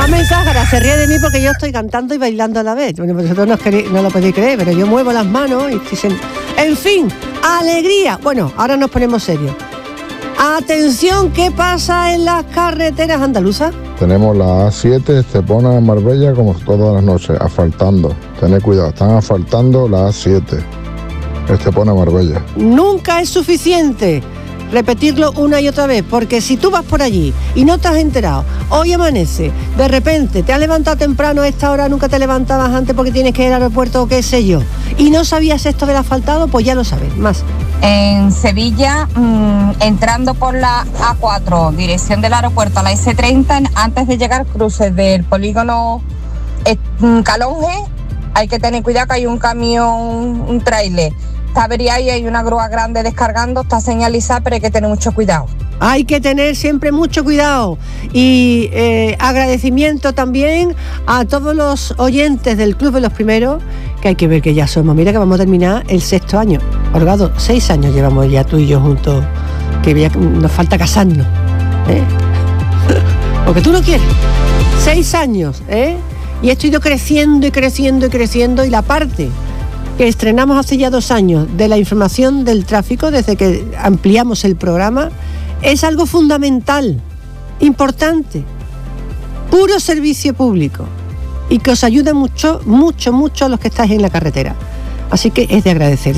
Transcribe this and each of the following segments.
Carmen Sájara se ríe de mí porque yo estoy cantando y bailando a la vez. Bueno, vosotros no lo podéis creer, pero yo muevo las manos y en fin, alegría. Bueno, ahora nos ponemos serios. Atención, ¿qué pasa en las carreteras andaluzas? Tenemos la A7 Estepona de Marbella como todas las noches, asfaltando. Tened cuidado, están asfaltando la A7 Estepona de Marbella. Nunca es suficiente repetirlo una y otra vez, porque si tú vas por allí y no te has enterado, hoy amanece, de repente te has levantado temprano a esta hora, nunca te levantabas antes porque tienes que ir al aeropuerto o qué sé yo, y no sabías esto del asfaltado, pues ya lo sabes, más. En Sevilla, entrando por la A4, dirección del aeropuerto a la S30, antes de llegar cruces del polígono Calonge, hay que tener cuidado que hay un camión, un tráiler. Está averiado y hay una grúa grande descargando, está señalizada, pero hay que tener mucho cuidado. Hay que tener siempre mucho cuidado. Y agradecimiento también a todos los oyentes del Club de los Primeros, que hay que ver que ya somos. Mira que vamos a terminar el 6º año. Orgado, 6 años llevamos ya tú y yo juntos, que ya nos falta casarnos, ¿eh? Porque tú no quieres. 6 años, ¿eh? Y esto ha ido creciendo y creciendo y creciendo, y la parte que estrenamos hace ya 2 años de la información del tráfico, desde que ampliamos el programa, es algo fundamental, importante, puro servicio público, y que os ayuda mucho, mucho, mucho a los que estáis en la carretera. Así que es de agradecer.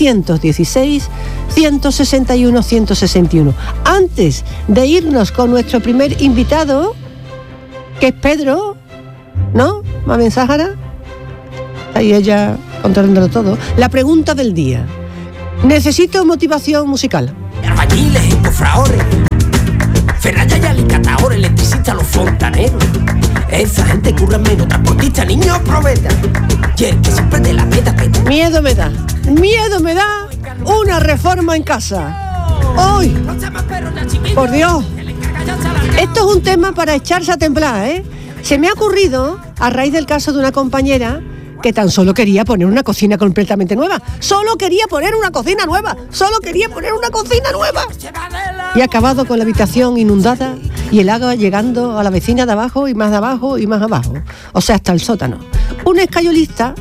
616-161-161. Antes de irnos con nuestro primer invitado, que es Pedro, ¿no? Carmen Sájara. Ahí ella controlándolo todo. La pregunta del día. Necesito motivación musical. Albañiles, cofradores, ferrayas y alicatadores, electricistas, los fontaneros. Esa gente curra menos, transportistas, niños, probeta. Y el que siempre te la peta. Miedo me da una reforma en casa. ¡Hoy! Por Dios. Esto es un tema para echarse a temblar, ¿eh? Se me ha ocurrido, a raíz del caso de una compañera que tan solo quería poner una cocina completamente nueva. Solo quería poner una cocina nueva. Y ha acabado con la habitación inundada y el agua llegando a la vecina de abajo y más de abajo y más abajo. O sea, hasta el sótano. Un escayolista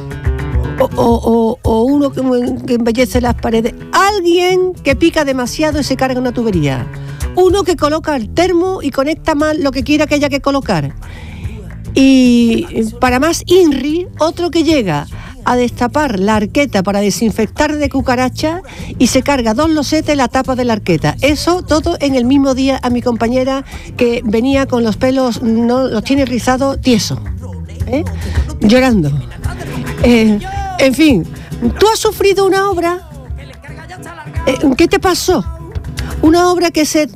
o uno que embellece las paredes. Alguien que pica demasiado y se carga una tubería. Uno que coloca el termo y conecta mal lo que quiera que haya que colocar. Y para más INRI, otro que llega a destapar la arqueta para desinfectar de cucaracha y se carga 2 losetes la tapa de la arqueta. Eso todo en el mismo día a mi compañera, que venía con los pelos, no los tiene rizados, tieso, llorando. En fin, ¿tú has sufrido una obra? ¿Qué te pasó? Una obra que se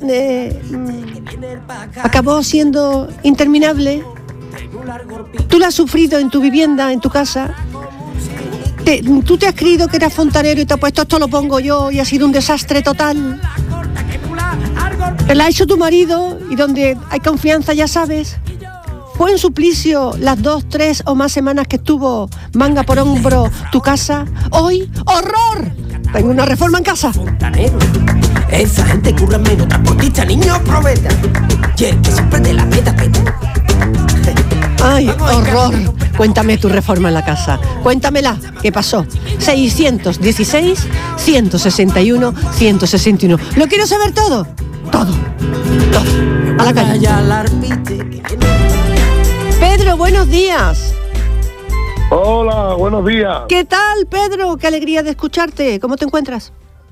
acabó siendo interminable. ¿Tú la has sufrido en tu vivienda, en tu casa? ¿Tú te has creído que eras fontanero y te has puesto esto lo pongo yo y ha sido un desastre total? ¿La ha hecho tu marido y donde hay confianza ya sabes? ¿Fue un suplicio las 2, 3 o más semanas que estuvo manga por hombro tu casa? Hoy, ¡horror! Tengo una reforma en casa. Esa gente curra menos, transportista, niños, probeta. Y el que siempre te la peta. ¡Ay, horror! Cuéntame tu reforma en la casa. Cuéntamela. ¿Qué pasó? 616-161-161. ¿Lo quiero saber todo? Todo. A la calle. Pedro, buenos días. Hola, buenos días. ¿Qué tal, Pedro? Qué alegría de escucharte. ¿Cómo te encuentras?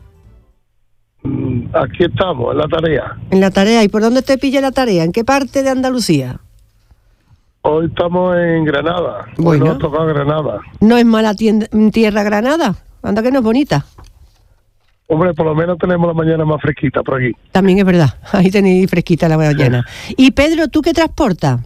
Aquí estamos, en la tarea. En la tarea. ¿Y por dónde te pilla la tarea? ¿En qué parte de Andalucía? Hoy estamos en Granada. Bueno. Hoy nos toca Granada. ¿No es mala tierra Granada? Anda que no es bonita. Hombre, por lo menos tenemos la mañana más fresquita por aquí. También es verdad. Ahí tenéis fresquita la mañana. Y Pedro, ¿tú qué transportas?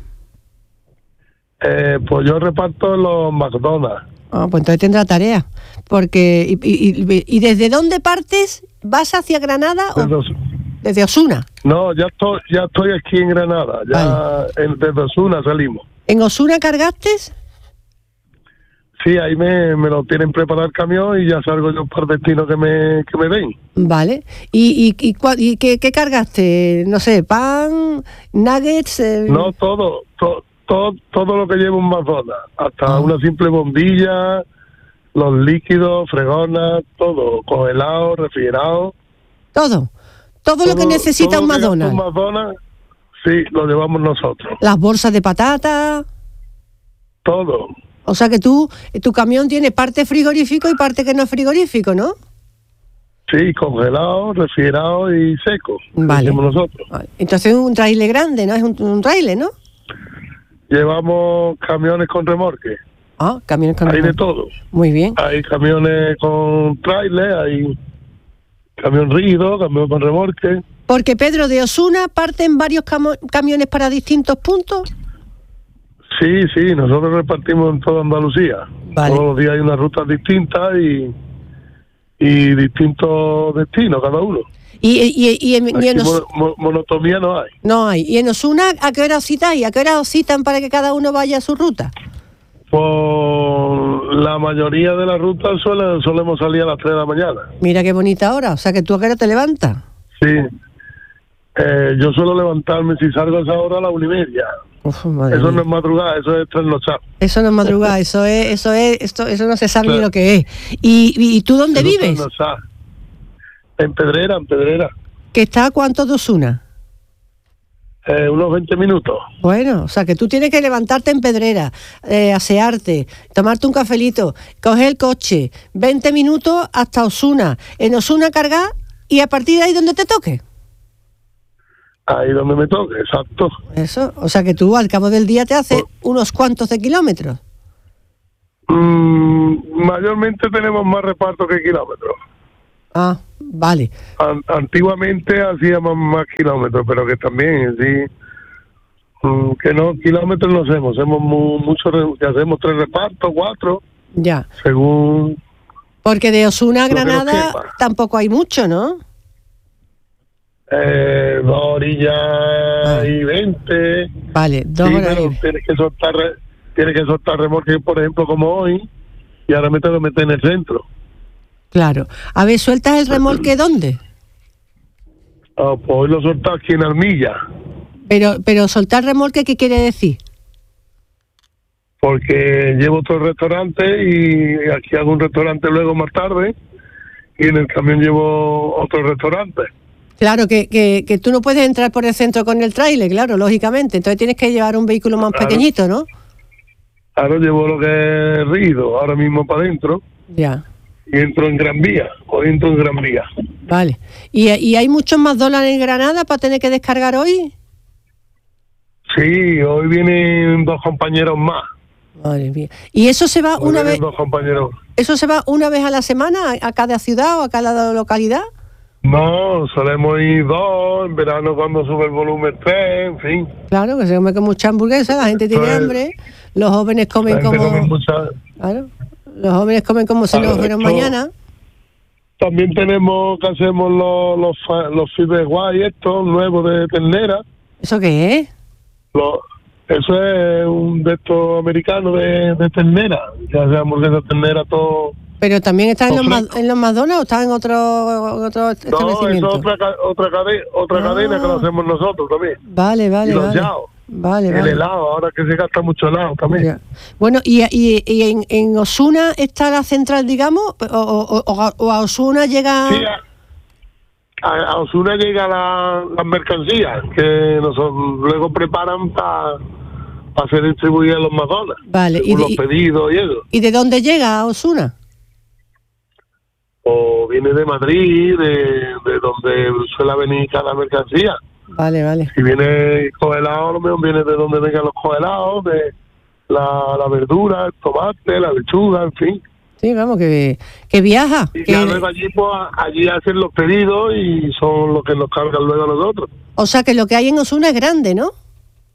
Pues yo reparto en los McDonald's. Pues entonces tendrá tarea. Porque ¿y desde dónde partes? ¿Vas hacia Granada o desde Osuna? No, ya estoy aquí en Granada. Ya vale. Desde Osuna salimos. ¿En Osuna cargaste? Sí, ahí me lo tienen preparado el camión y ya salgo yo para el destino que me den. Vale. ¿Y qué cargaste? No sé, pan, nuggets... No, todo lo que lleva un McDonald's, hasta una simple bombilla, los líquidos, fregonas, todo, congelado, refrigerado. Todo lo que necesita un McDonald's. Un McDonald's, sí, lo llevamos nosotros. Las bolsas de patata. Todo. O sea que tu camión tiene parte frigorífico y parte que no es frigorífico, ¿no? Sí, congelado, refrigerado y seco. Vale. Decimos nosotros. Vale. Entonces es un trailer grande, ¿no? Es un trailer, ¿no? Llevamos camiones con remolque. Ah, camiones con remolque. remolque. Hay de todo. Muy bien. Hay camiones con trailer, hay camión rígido, camión con remolque. Porque, Pedro, de Osuna parten varios camiones para distintos puntos. Sí, nosotros repartimos en toda Andalucía. Vale. Todos los días hay unas rutas distintas y distintos destinos cada uno. Y en monotonía no hay. No hay. ¿Y en Osuna a qué hora citáis? ¿A qué hora os citan para que cada uno vaya a su ruta? Pues la mayoría de las rutas solemos salir a las 3 de la mañana. Mira qué bonita hora. O sea que tú a qué hora te levantas. Sí. Yo suelo levantarme, si salgo a esa hora, a las 1:30. Uf, eso mía. no es madrugada, eso es trasnochar. Eso no es madrugada, eso no se sabe ni lo que es. ¿Y tú dónde eso vives? En Pedrera. ¿Que está a cuánto de Osuna? Unos 20 minutos. Bueno, o sea que tú tienes que levantarte en Pedrera, asearte, tomarte un cafelito, coger el coche, 20 minutos hasta Osuna. En Osuna cargar y a partir de ahí donde te toque. Ahí donde me toque, exacto. Eso, o sea que tú al cabo del día te haces unos cuantos de kilómetros. Mayormente tenemos más reparto que kilómetros. Ah, vale. Antiguamente hacíamos más kilómetros, pero que también, sí, que no, kilómetros no hacemos muchos, hacemos 3 repartos, 4. Ya. Según... Porque de Osuna a Granada tampoco hay mucho, ¿no? 2 orillas y 20. Vale, 2 horas. Pero tienes que soltar remolque, por ejemplo, como hoy, y ahora me tengo que meter en el centro. Claro. A ver, ¿sueltas el remolque dónde? Pues hoy lo soltado aquí en Armilla. Pero soltar remolque, ¿qué quiere decir? Porque llevo otro restaurante y aquí hago un restaurante luego más tarde, y en el camión llevo otro restaurante. Claro, que tú no puedes entrar por el centro con el tráiler, claro, lógicamente. Entonces tienes que llevar un vehículo más pequeñito, ¿no? Ahora llevo lo que es rígido, ahora mismo para adentro. Ya. Y entro en Gran Vía, Vale. ¿Y hay muchos más dólares en Granada para tener que descargar hoy? Sí, hoy vienen 2 compañeros más. Madre mía. ¿Y eso se va hoy una vez? 2 compañeros. ¿Eso se va una vez a la semana a cada ciudad o a cada localidad? No, solemos ir 2, en verano cuando sube el volumen 3, en fin. Claro, que se come con mucha hamburguesa, la gente tiene hambre, los jóvenes comen como... Claro, los jóvenes comen como si no fueran mañana. También hacemos los fibres guay estos nuevos de ternera. ¿Eso qué es? Eso es un de estos americanos de ternera, que hace hamburguesa de ternera todo. ¿Pero también está en los McDonald's o está en otro establecimiento? No, eso es otra cadena que lo hacemos nosotros también. Vale. Y los yaos. Vale. El helado, ahora que se gasta mucho helado también. Ya. Bueno, ¿y en Osuna está la central, digamos? ¿O a Osuna llega...? Sí, a Osuna llega las mercancías que nosotros luego preparan para ser distribuidas en los McDonald's. Vale. Y los pedidos y eso. ¿Y de dónde llega a Osuna? O viene de Madrid, de donde suele venir cada mercancía. Vale. Si viene congelado, lo mejor viene de donde vengan los congelados, de la verdura, el tomate, la lechuga, en fin. Sí, vamos, que viaja. Y ya luego allí hacen los pedidos y son los que nos cargan luego a nosotros. O sea que lo que hay en Osuna es grande, ¿no?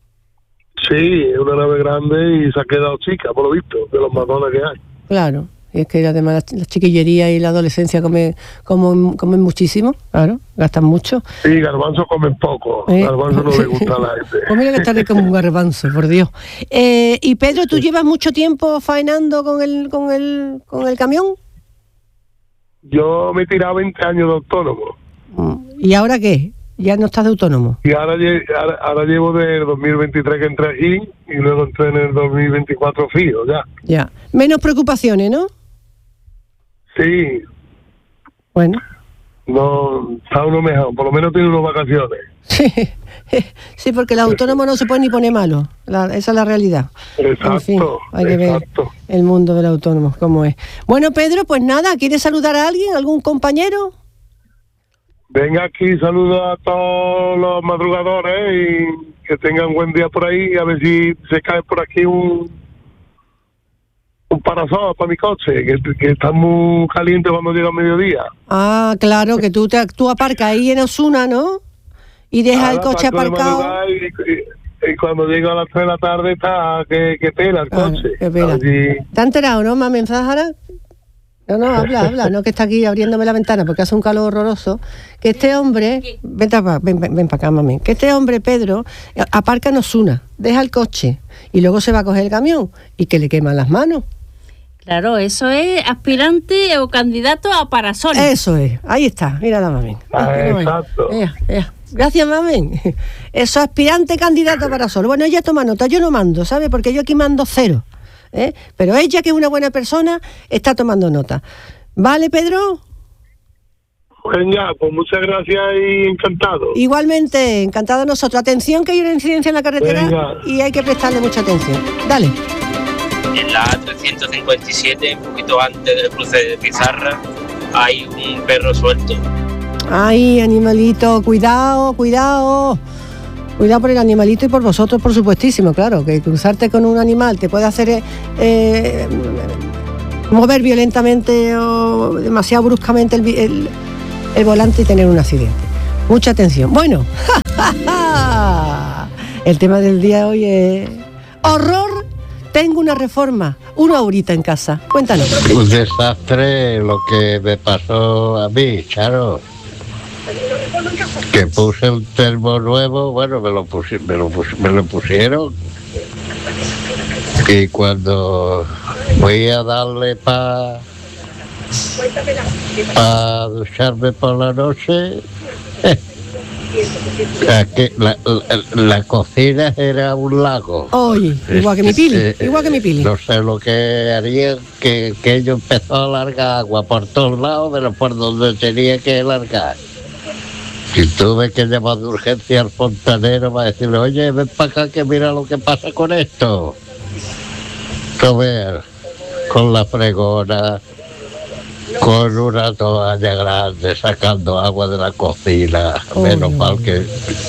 Sí, es una nave grande y se ha quedado chica, por lo visto, de los McDonald's que hay. Claro. Y es que además la chiquillería y la adolescencia comen muchísimo, claro, gastan mucho. Sí, garbanzo comen poco, garbanzo no le gusta a la gente. Pues mira que está rico como un garbanzo, por Dios. Y Pedro, ¿tú llevas mucho tiempo faenando con el camión? Yo me he tirado 20 años de autónomo. ¿Y ahora qué? ¿Ya no estás de autónomo? Y ahora llevo del 2023 que entré aquí y luego entré en el 2024 fijo, ya. Ya. Menos preocupaciones, ¿no? Sí. Bueno. No, está uno mejor, por lo menos tiene unas vacaciones. Sí, porque los autónomos no se pueden ni poner malos, esa es la realidad. Exacto, en fin, hay que ver el mundo del autónomo, cómo es. Bueno, Pedro, pues nada, ¿quieres saludar a alguien, algún compañero? Venga aquí, saludo a todos los madrugadores y que tengan buen día por ahí, a ver si se cae por aquí un parasol para mi coche, que está muy caliente cuando llega el mediodía. Ah, claro, que tú aparcas ahí en Osuna, ¿no? Y dejas el coche aparcado. Y cuando llego a las 3 de la tarde está que pela el coche. Qué pena. ¿Te has enterado, no, Mamen Zahara? No, habla, no que está aquí abriéndome la ventana porque hace un calor horroroso. Que este hombre, ven para acá, Mamen, que este hombre, Pedro, aparca en Osuna, deja el coche y luego se va a coger el camión y que le queman las manos. Claro, eso es aspirante o candidato a parasol. Eso es, ahí está, mira la Mamen. Exacto. Gracias, Mamen. Eso, aspirante candidato a parasol. Bueno, ella toma nota, yo no mando, ¿sabe? Porque yo aquí mando 0. Pero ella, que es una buena persona, está tomando nota. ¿Vale, Pedro? Venga, pues muchas gracias y encantado. Igualmente, encantado nosotros. Atención, que hay una incidencia en la carretera. Venga. Y hay que prestarle mucha atención. Dale. En la A357, un poquito antes del cruce de Pizarra, hay un perro suelto. Ay, animalito, cuidado por el animalito y por vosotros, por supuestísimo, claro, que cruzarte con un animal te puede hacer mover violentamente o demasiado bruscamente el volante y tener un accidente. Mucha atención. Bueno, el tema del día de hoy es horror. Tengo una reforma, una horita en casa. Cuéntanos. Un desastre lo que me pasó a mí, Charo. Que puse un termo nuevo, bueno, me lo pusieron. Y cuando voy a darle para ducharme por la noche, la cocina era un lago. Oye, igual que mi pili. No sé lo que haría, que ellos empezó a largar agua por todos lados, pero por donde tenía que largar. Y tuve que llamar de urgencia al fontanero para decirle, oye, ven para acá que mira lo que pasa con esto. Comer con la fregona, con una toalla grande, sacando agua de la cocina. Menos mal que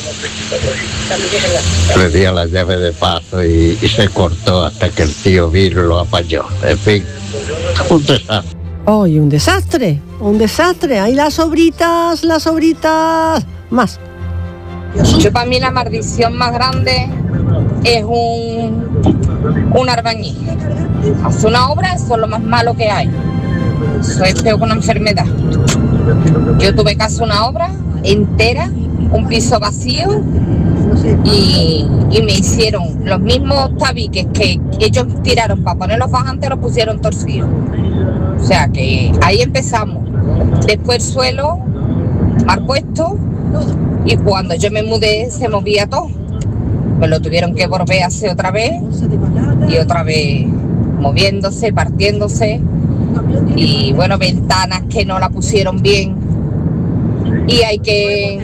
le di a la llave de paso y se cortó hasta que el tío vino y lo apañó. En fin, un desastre. Oye, un desastre. Ahí las sobritas, más. Yo, para mí la maldición más grande es un albañil. Hace una obra, eso es lo más malo que hay. Eso es peor que una enfermedad. Yo tuve que hacer una obra entera, un piso vacío, y me hicieron los mismos tabiques que ellos tiraron para poner los bajantes, los pusieron torcidos. O sea que ahí empezamos. Después el suelo mal puesto, y cuando yo me mudé se movía todo. Me lo tuvieron que volver a hacer otra vez y otra vez moviéndose, partiéndose, y bueno, ventanas que no la pusieron bien, y hay que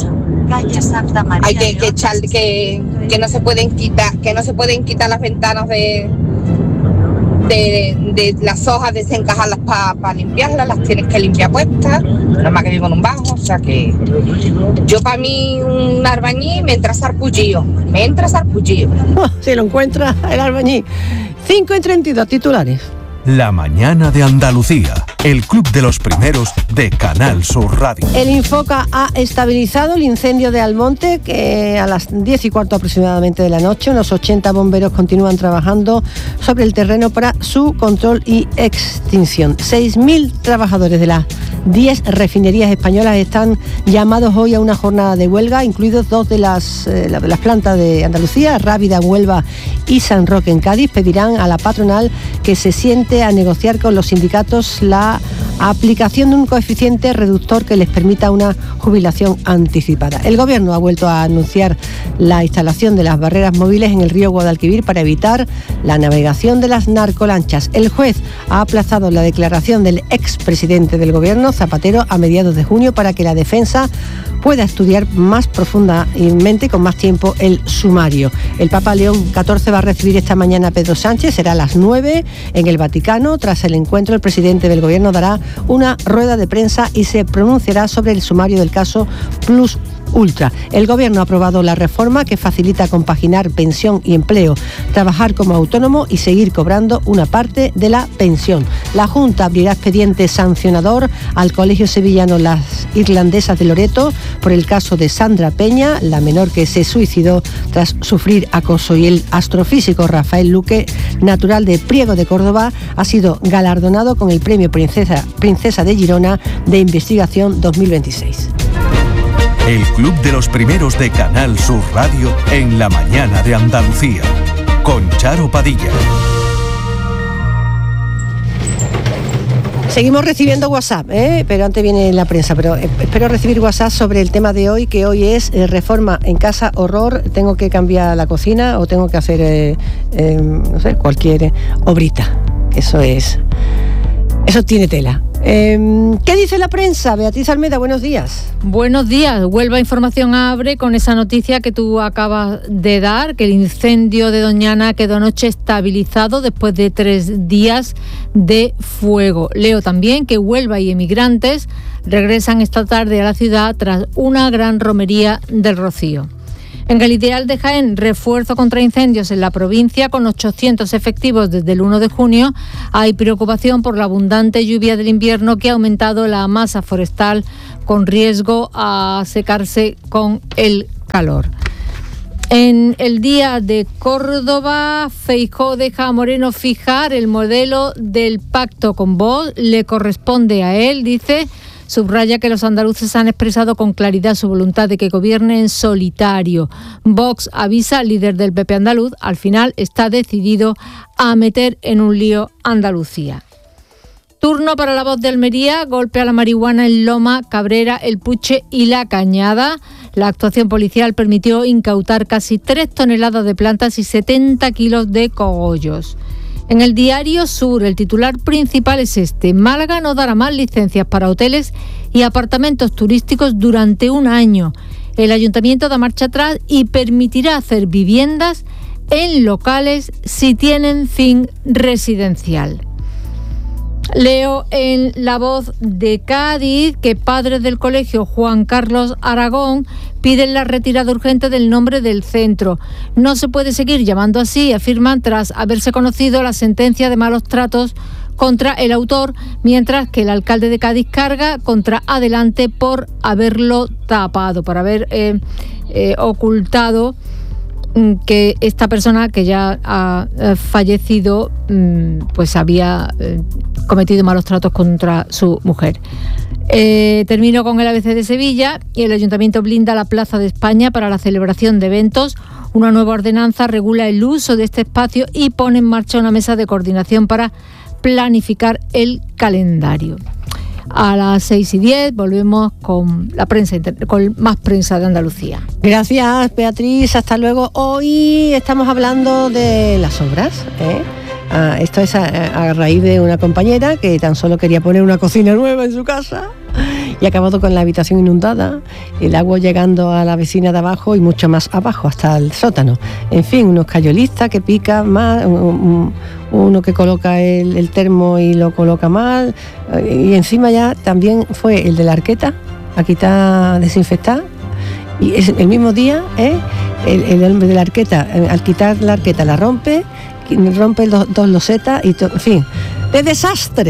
echar que no se pueden quitar las ventanas de las hojas, desencajarlas para limpiarlas, las tienes que limpiar puestas, nada más que vivo en un bajo. O sea que yo, para mí, un albañil me entra sarpullido. Si lo encuentra el albañil. 5:32 titulares. La mañana de Andalucía. el Club de los Primeros de Canal Sur Radio. El Infoca ha estabilizado el incendio de Almonte, que a las 10:15 aproximadamente de la noche, unos 80 bomberos continúan trabajando sobre el terreno para su control y extinción. 6.000 trabajadores de las 10 refinerías españolas están llamados hoy a una jornada de huelga, incluidos 2 de las plantas de Andalucía, Rábida en Huelva y San Roque en Cádiz. Pedirán a la patronal que se siente a negociar con los sindicatos la aplicación de un coeficiente reductor que les permita una jubilación anticipada. El Gobierno ha vuelto a anunciar la instalación de las barreras móviles en el río Guadalquivir para evitar la navegación de las narcolanchas. El juez ha aplazado la declaración del expresidente del Gobierno, Zapatero, a mediados de junio para que la defensa pueda estudiar más profundamente y con más tiempo el sumario. El Papa León XIV va a recibir esta mañana a Pedro Sánchez, será a las 9 en el Vaticano. Tras el encuentro, el presidente del Gobierno dará una rueda de prensa y se pronunciará sobre el sumario del caso Plus Ultra. El Gobierno ha aprobado la reforma que facilita compaginar pensión y empleo, trabajar como autónomo y seguir cobrando una parte de la pensión. La Junta abrirá expediente sancionador al Colegio Sevillano Las Irlandesas de Loreto por el caso de Sandra Peña, la menor que se suicidó tras sufrir acoso, y el astrofísico Rafael Luque, natural de Priego de Córdoba, ha sido galardonado con el Premio Princesa de Girona de Investigación 2026. El Club de los Primeros de Canal Sur Radio en la mañana de Andalucía, con Charo Padilla. Seguimos recibiendo WhatsApp, pero antes viene la prensa, pero espero recibir WhatsApp sobre el tema de hoy, que hoy es reforma en casa, horror. Tengo que cambiar la cocina o tengo que hacer, no sé, cualquier obrita. Eso tiene tela. ¿Qué dice la prensa? Beatriz Almeda, buenos días. Buenos días. Huelva Información abre con esa noticia que tú acabas de dar, que el incendio de Doñana quedó anoche estabilizado después de 3 días de fuego. Leo también que Huelva y emigrantes regresan esta tarde a la ciudad tras una gran romería del Rocío. En el Ideal de Jaén, refuerzo contra incendios en la provincia con 800 efectivos desde el 1 de junio. Hay preocupación por la abundante lluvia del invierno que ha aumentado la masa forestal con riesgo a secarse con el calor. En el Día de Córdoba, Feijóo deja a Moreno fijar el modelo del pacto con Vox. Le corresponde a él, dice. Subraya que los andaluces han expresado con claridad su voluntad de que gobierne en solitario. Vox avisa al líder del PP andaluz, al final está decidido a meter en un lío Andalucía. Turno para La Voz de Almería, golpe a la marihuana en Loma, Cabrera, El Puche y La Cañada. La actuación policial permitió incautar casi 3 toneladas de plantas y 70 kilos de cogollos. En el Diario Sur, el titular principal es este: Málaga no dará más licencias para hoteles y apartamentos turísticos durante un año. El ayuntamiento da marcha atrás y permitirá hacer viviendas en locales si tienen fin residencial. Leo en La Voz de Cádiz que padres del colegio Juan Carlos Aragón piden la retirada urgente del nombre del centro. No se puede seguir llamando así, afirman, tras haberse conocido la sentencia de malos tratos contra el autor, mientras que el alcalde de Cádiz carga contra Adelante por haberlo tapado, por haber ocultado que esta persona, que ya ha fallecido, pues había cometido malos tratos contra su mujer. Termino con el ABC de Sevilla. Y el Ayuntamiento blinda la Plaza de España para la celebración de eventos. Una nueva ordenanza regula el uso de este espacio y pone en marcha una mesa de coordinación para planificar el calendario. A las 6:10 volvemos con la prensa, con más prensa de Andalucía. Gracias, Beatriz. Hasta luego. Hoy estamos hablando de las obras, esto es a raíz de una compañera que tan solo quería poner una cocina nueva en su casa y ha acabado con la habitación inundada, el agua llegando a la vecina de abajo y mucho más abajo, hasta el sótano. En fin, unos cayolistas que pican más, uno que coloca el termo y lo coloca mal, y encima ya también fue el de la arqueta a quitar, desinfectar, y es el mismo día, el hombre de la arqueta, al quitar la arqueta la rompe 2 losetas y en fin, de desastre.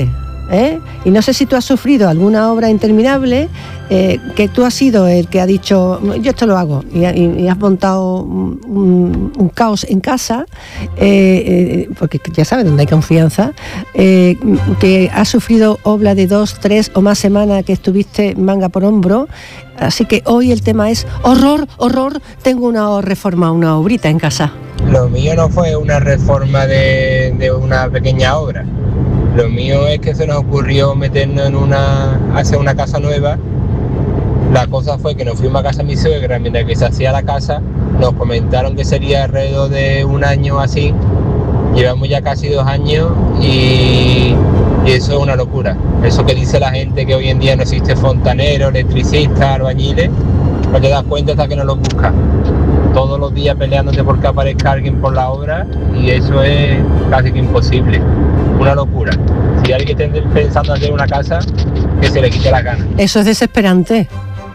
Y no sé si tú has sufrido alguna obra interminable, que tú has sido el que ha dicho, yo esto lo hago, y has montado un caos en casa, porque ya sabes dónde hay confianza, que has sufrido obra de 2, 3 o más semanas que estuviste manga por hombro. Así que hoy el tema es horror, tengo una reforma, una obrita en casa. Lo mío no fue una reforma de una pequeña obra. Lo mío es que se nos ocurrió meternos hacer una casa nueva. La cosa fue que nos fuimos a casa de mi suegra, mientras que se hacía la casa, nos comentaron que sería alrededor de un año así. Llevamos ya casi 2 años y eso es una locura. Eso que dice la gente que hoy en día no existe fontanero, electricista, albañiles, no te das cuenta hasta que no lo buscas. Todos los días peleándote porque aparezca alguien por la obra y eso es casi que imposible. Una locura. Si alguien está pensando hacer una casa, que se le quite la gana. Eso es desesperante,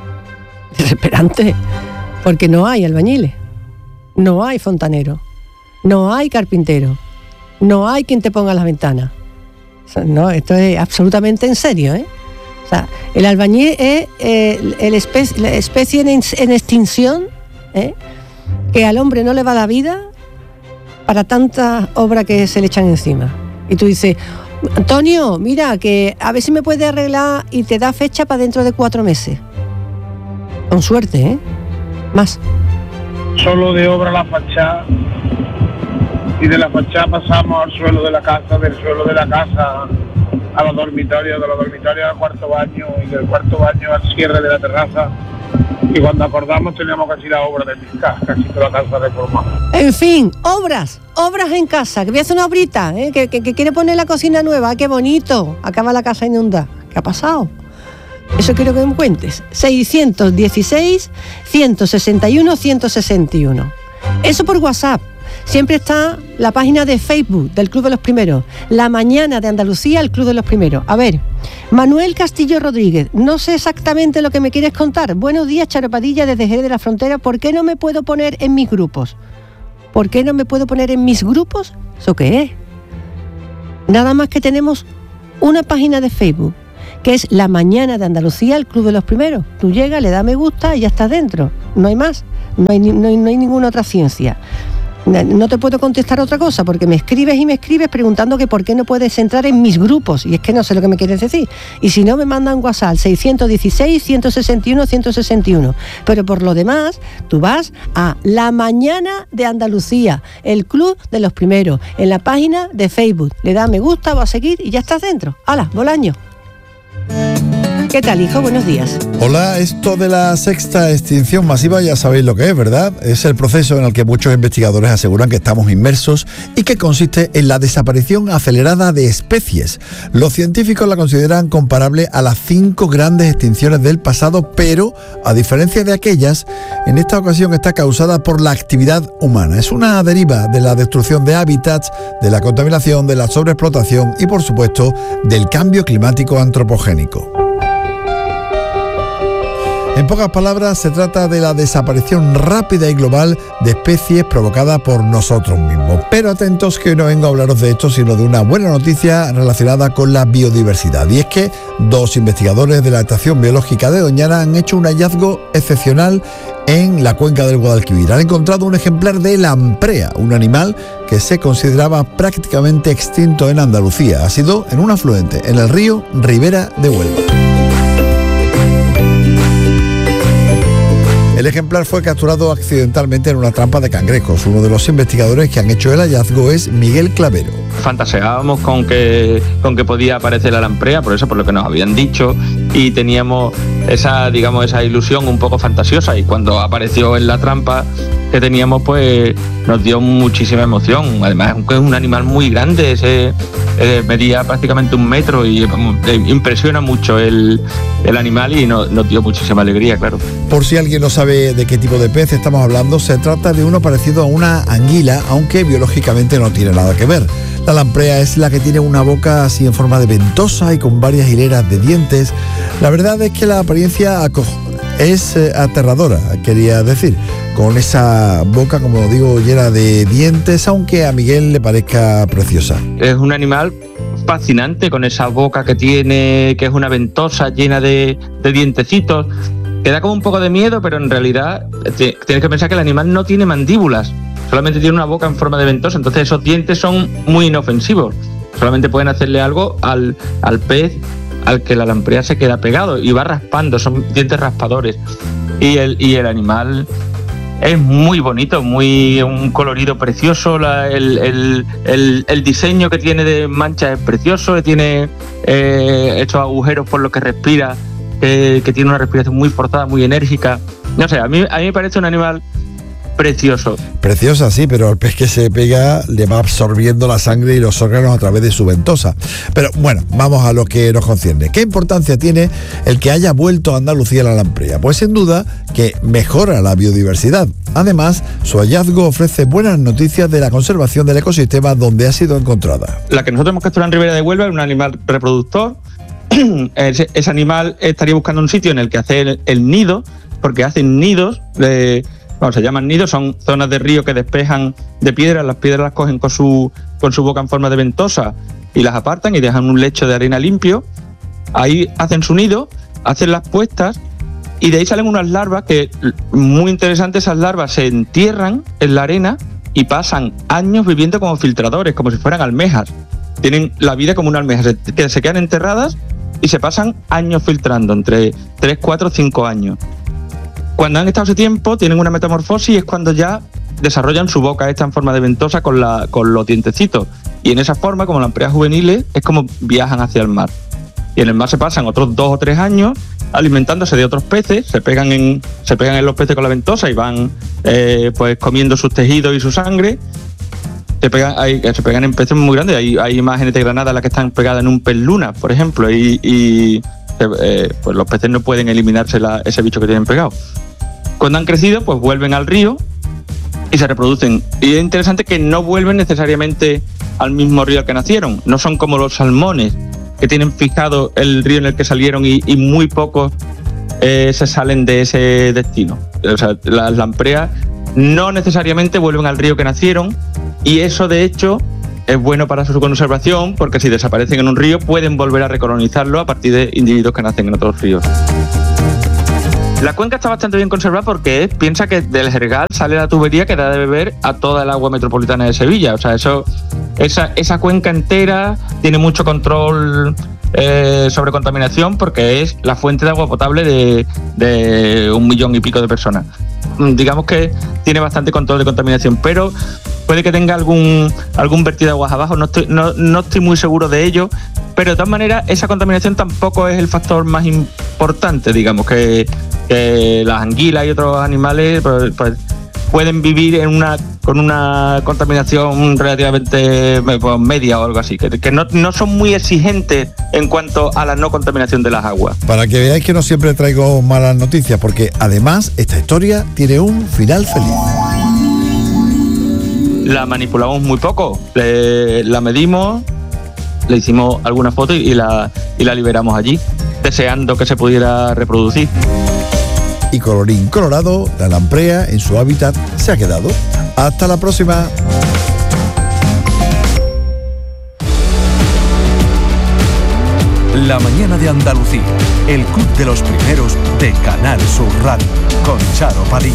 porque no hay albañiles, no hay fontanero, no hay carpintero, no hay quien te ponga las ventanas. O sea, no, esto es absolutamente en serio, O sea, el albañil es la especie en extinción, que al hombre no le va la vida para tanta obra que se le echan encima. Y tú dices, Antonio, mira, que a ver si me puede arreglar, y te da fecha para dentro de 4 meses. Con suerte, más. Solo de obra la fachada, y de la fachada pasamos al suelo de la casa, del suelo de la casa a los dormitorios, de los dormitorios al cuarto baño, y del cuarto baño al cierre de la terraza. Y cuando acordamos teníamos casi la obra de mi casa, casi toda la casa reformada. En fin, obras en casa, que voy a hacer una obrita, que quiere poner la cocina nueva, qué bonito, acaba la casa inundada. ¿Qué ha pasado? Eso quiero que me cuentes. 616 161 161. Eso por WhatsApp. Siempre está la página de Facebook del Club de los Primeros, La Mañana de Andalucía, el Club de los Primeros. A ver, Manuel Castillo Rodríguez, no sé exactamente lo que me quieres contar. Buenos días, Charo Padilla, desde Jerez de la Frontera. ¿Por qué no me puedo poner en mis grupos? ¿Por qué no me puedo poner en mis grupos? ¿Eso qué es? Nada más que tenemos una página de Facebook, que es La Mañana de Andalucía, el Club de los Primeros. Tú llegas, le das me gusta y ya estás dentro. No hay más, no hay ninguna otra ciencia. No te puedo contestar otra cosa, porque me escribes preguntando que por qué no puedes entrar en mis grupos, y es que no sé lo que me quieres decir. Y si no, me mandan WhatsApp 616 161 161. Pero por lo demás, tú vas a La Mañana de Andalucía, el Club de los Primeros, en la página de Facebook. Le das me gusta o a seguir y ya estás dentro. ¡Hala, Bolaño! ¿Qué tal, hijo? Buenos días. Hola, esto de la sexta extinción masiva ya sabéis lo que es, ¿verdad? Es el proceso en el que muchos investigadores aseguran que estamos inmersos y que consiste en la desaparición acelerada de especies. Los científicos la consideran comparable a las 5 grandes extinciones del pasado, pero, a diferencia de aquellas, en esta ocasión está causada por la actividad humana. Es una deriva de la destrucción de hábitats, de la contaminación, de la sobreexplotación y, por supuesto, del cambio climático antropogénico. En pocas palabras, se trata de la desaparición rápida y global de especies provocada por nosotros mismos. Pero atentos, que no vengo a hablaros de esto, sino de una buena noticia relacionada con la biodiversidad. Y es que 2 investigadores de la Estación Biológica de Doñana han hecho un hallazgo excepcional en la cuenca del Guadalquivir. Han encontrado un ejemplar de lamprea, un animal que se consideraba prácticamente extinto en Andalucía. Ha sido en un afluente, en el río Ribera de Huelva. El ejemplar fue capturado accidentalmente en una trampa de cangrejos. Uno de los investigadores que han hecho el hallazgo es Miguel Clavero. Fantaseábamos con que podía aparecer la lamprea, por lo que nos habían dicho, y teníamos esa ilusión un poco fantasiosa, y cuando apareció en la trampa que teníamos, pues nos dio muchísima emoción. Además, es un animal muy grande, medía prácticamente 1 metro y impresiona mucho el animal, y nos dio muchísima alegría, claro. Por si alguien no sabe de qué tipo de pez estamos hablando, se trata de uno parecido a una anguila, aunque biológicamente no tiene nada que ver. La lamprea es la que tiene una boca así en forma de ventosa y con varias hileras de dientes. La verdad es que la apariencia es aterradora, quería decir, con esa boca, como digo, llena de dientes, aunque a Miguel le parezca preciosa. Es un animal fascinante, con esa boca que tiene, que es una ventosa llena de dientecitos, que da como un poco de miedo, pero en realidad tienes que pensar que el animal no tiene mandíbulas, solamente tiene una boca en forma de ventosa, entonces esos dientes son muy inofensivos, solamente pueden hacerle algo al pez al que la lamprea se queda pegado y va raspando, son dientes raspadores, y el animal es muy bonito, un colorido precioso, el diseño que tiene de manchas es precioso, tiene estos agujeros por los que respira, que tiene una respiración muy forzada, muy enérgica. No sé, a mí me parece un animal precioso. Preciosa, sí, pero al pez que se pega le va absorbiendo la sangre y los órganos a través de su ventosa. Pero bueno, vamos a lo que nos concierne. ¿Qué importancia tiene el que haya vuelto a Andalucía la lamprea? Pues sin duda que mejora la biodiversidad. Además, su hallazgo ofrece buenas noticias de la conservación del ecosistema donde ha sido encontrada. La que nosotros hemos capturado en Ribera de Huelva es un animal reproductor. Ese animal estaría buscando un sitio en el que hacer el nido, porque hacen nidos se llaman nidos, son zonas de río que despejan de piedras, las piedras las cogen con su boca en forma de ventosa y las apartan y dejan un lecho de arena limpio. Ahí hacen su nido, hacen las puestas y de ahí salen unas larvas que, muy interesantes, esas larvas se entierran en la arena y pasan años viviendo como filtradores, como si fueran almejas. Tienen la vida como una almeja, se quedan enterradas y se pasan años filtrando, entre 3, 4, 5 años. Cuando han estado ese tiempo, tienen una metamorfosis y es cuando ya desarrollan su boca esta en forma de ventosa con los dientecitos. Y en esa forma, como lampreas juveniles, es como viajan hacia el mar. Y en el mar se pasan otros 2 o 3 años alimentándose de otros peces, se pegan en los peces con la ventosa y van pues comiendo sus tejidos y su sangre. Se pegan en peces muy grandes. Hay imágenes de Granada en las que están pegadas en un pez luna, por ejemplo, y pues los peces no pueden eliminarse ese bicho que tienen pegado. Cuando han crecido, pues vuelven al río y se reproducen. Y es interesante que no vuelven necesariamente al mismo río al que nacieron. No son como los salmones, que tienen fijado el río en el que salieron y muy pocos se salen de ese destino. O sea, las lampreas no necesariamente vuelven al río que nacieron, y eso de hecho es bueno para su conservación, porque si desaparecen en un río pueden volver a recolonizarlo a partir de individuos que nacen en otros ríos. La cuenca está bastante bien conservada porque piensa que del Jergal sale la tubería que da de beber a toda el agua metropolitana de Sevilla. O sea, esa cuenca entera tiene mucho control sobre contaminación porque es la fuente de agua potable de 1 millón y pico de personas. Digamos que tiene bastante control de contaminación, pero puede que tenga algún vertido de aguas abajo, no estoy muy seguro de ello, pero de todas maneras esa contaminación tampoco es el factor más importante, digamos, que las anguilas y otros animales pues pueden vivir con una contaminación relativamente media o algo así, que no son muy exigentes en cuanto a la no contaminación de las aguas. Para que veáis que no siempre traigo malas noticias, porque además esta historia tiene un final feliz. La manipulamos muy poco, la medimos, le hicimos alguna foto y la liberamos allí, deseando que se pudiera reproducir. Y colorín colorado, la lamprea en su hábitat se ha quedado. Hasta la próxima. La mañana de Andalucía, el club de los primeros de Canal Sur Radio, con Charo Padilla.